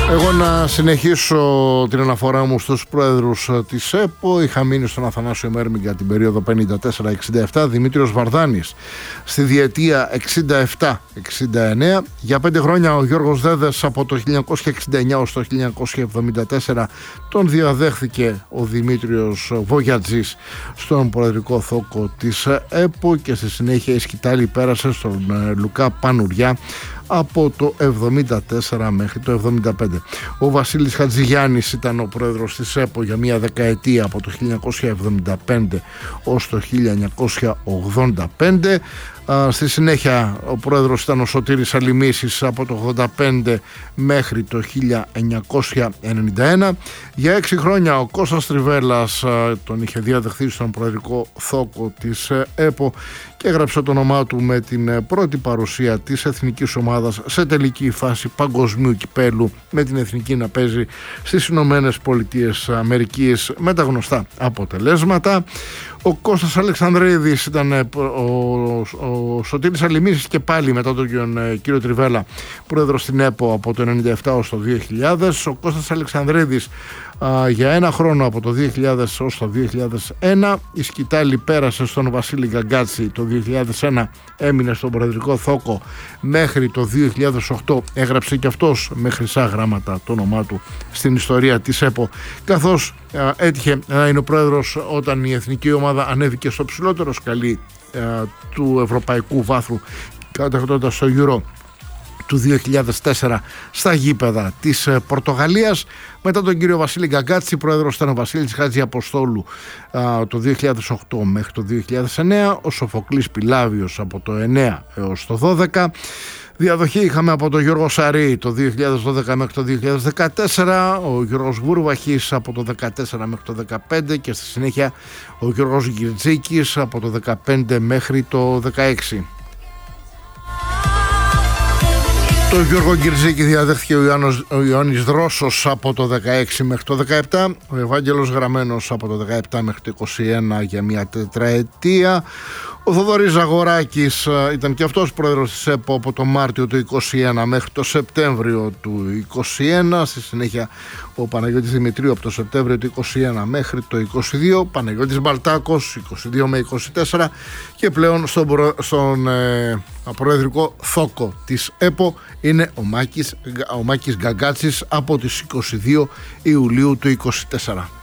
Εγώ να συνεχίσω την αναφορά μου στους πρόεδρους της ΕΠΟ. Είχα μείνει στον Αθανάσιο Μέρμιγκα την περίοδο 54-67, Δημήτριος Βαρδάνης στη διετία 67-69. Για 5 χρόνια ο Γιώργος Δέδες, από το 1969 ως το 1974 τον διαδέχθηκε ο Δημήτριος Βογιατζής στον προεδρικό θόκο της ΕΠΟ και στη συνέχεια η σκητάλη πέρασε στον Λουκά Πανουριά από το 74 μέχρι το 75. Ο Βασίλης Χατζηγιάννης ήταν ο πρόεδρος της ΕΠΟ για μια δεκαετία, από το 1975 ως το 1985. Στη συνέχεια ο πρόεδρος ήταν ο Σωτήρης Αλημίσης από το 85 μέχρι το 1991. Για 6 χρόνια ο Κώστας Τριβέλλας τον είχε διαδεχθεί στον προεδρικό θόκο της ΕΠΟ και έγραψε το όνομά του με την πρώτη παρουσία της εθνικής ομάδας σε τελική φάση παγκοσμίου κυπέλου, με την εθνική να παίζει στις Ηνωμένες Πολιτείες Αμερικής με τα γνωστά αποτελέσματα. Ο Κώστας Αλεξανδρίδης ήταν ο Σωτήρης Αλημίσης και πάλι μετά τον κύριο Τριβέλλα πρόεδρος στην ΕΠΟ από το 1997 ως το 2000. Ο Κώστας Αλεξανδρίδης για ένα χρόνο, από το 2000 ως το 2001. Η σκητάλη πέρασε στον Βασίλη Γκαγκάτση το 2001, έμεινε στον προεδρικό θόκο μέχρι το 2008. Έγραψε και αυτός με χρυσά γράμματα το όνομά του στην ιστορία της ΕΠΟ, καθώς έτυχε να είναι ο πρόεδρος όταν η εθνική ομάδα ανέβηκε στο ψηλότερο σκαλί του ευρωπαϊκού βάθρου, κατακτώντας το Euro του 2004 στα γήπεδα της Πορτογαλίας. Μετά τον κύριο Βασίλη Γκαγκάτση, πρόεδρος ήταν ο Βασίλης Χατζιαποστόλου το 2008 μέχρι το 2009, ο Σοφοκλής Πιλάβιος από το 9 έως το 12. Διαδοχή είχαμε από τον Γιώργο Σαρή το 2012 μέχρι το 2014, ο Γιώργος Βούρβαχης από το 2014 μέχρι το 2015 και στη συνέχεια ο Γιώργος Γυρτζίκης από το 2015 μέχρι το 2016. Το Γιώργο Γκυρζίκη διαδέχθηκε ο Ιωάννης Δρόσος από το 16 μέχρι το 17, ο Ευάγγελος Γραμμένος από το 17 μέχρι το 21 για μια τετραετία. Ο Θοδωρής Ζαγοράκης ήταν και αυτός πρόεδρος της ΕΠΟ από το Μάρτιο του 21 μέχρι το Σεπτέμβριο του 21. Στη συνέχεια ο Παναγιώτης Δημητρίου από το Σεπτέμβριο του 21 μέχρι το 22, Παναγιώτης Μπαλτάκος 22 με 24 και πλέον στον προεδρικό θόκο της ΕΠΟ είναι ο Μάκης Γκαγκάτσης από τις 22 Ιουλίου του 24.